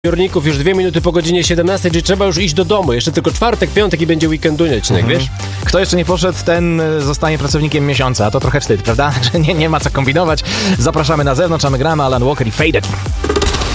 Piórników już 2 minuty po godzinie 17, czyli trzeba już iść do domu. Jeszcze tylko czwartek, piątek i będzie weekendunny odcinek, wiesz? Kto jeszcze nie poszedł, ten zostanie pracownikiem miesiąca. To trochę wstyd, prawda? Że nie ma co kombinować. Zapraszamy na zewnątrz, a my gramy Alan Walker i Faded.